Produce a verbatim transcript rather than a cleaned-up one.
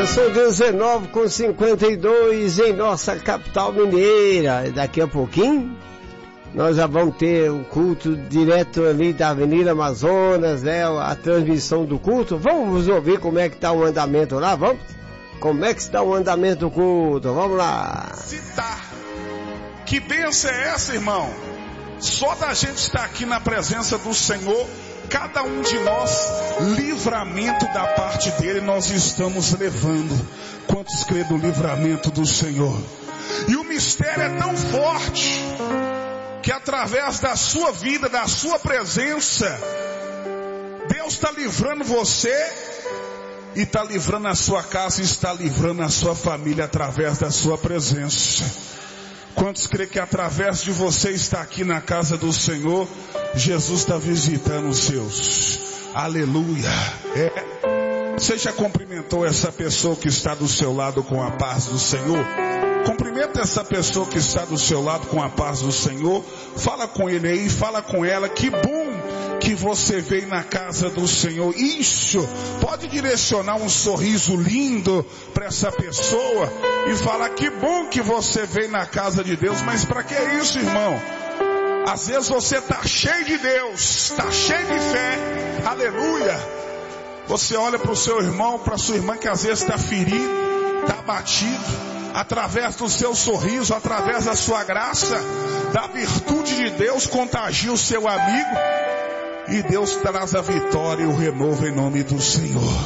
são dezenove com cinquenta e dois em nossa capital mineira. Daqui a pouquinho nós já vamos ter o culto direto ali da Avenida Amazonas, né? A transmissão do culto. Vamos ouvir como é que está o andamento lá, vamos? Como é que está o andamento do culto? Vamos lá. Citar. Que bênção é essa, irmão? Só da gente estar aqui na presença do Senhor, cada um de nós, livramento da parte dele, nós estamos levando. Quantos crê do livramento do Senhor? E o mistério é tão forte, que através da sua vida, da sua presença, Deus está livrando você, e está livrando a sua casa, e está livrando a sua família através da sua presença. Quantos crê que através de você estar aqui na casa do Senhor, Jesus está visitando os seus? Aleluia. É. Você já cumprimentou essa pessoa que está do seu lado com a paz do Senhor? Cumprimenta essa pessoa que está do seu lado com a paz do Senhor. Fala com ele aí, fala com ela. Que bom que você veio na casa do Senhor. Isso, pode direcionar um sorriso lindo para essa pessoa e falar: que bom que você veio na casa de Deus. Mas para que isso, irmão? Às vezes você está cheio de Deus, está cheio de fé, aleluia. Você olha para o seu irmão, para a sua irmã que às vezes está ferido, está abatido. Através do seu sorriso, através da sua graça, da virtude de Deus, contagia o seu amigo. E Deus traz a vitória e o renovo em nome do Senhor.